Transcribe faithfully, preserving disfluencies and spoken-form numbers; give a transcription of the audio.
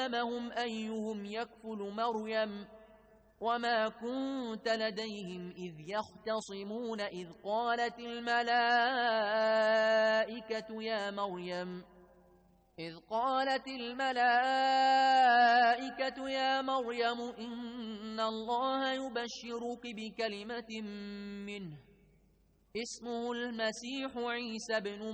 أمامهم أيهم يكفل مريم وما كنت لديهم إذ يختصمون إذ قالت الملائكة يا مريم إذ قالت الملائكة يا مريم إن الله يبشرك بكلمة منه اسمه المسيح عيسى بن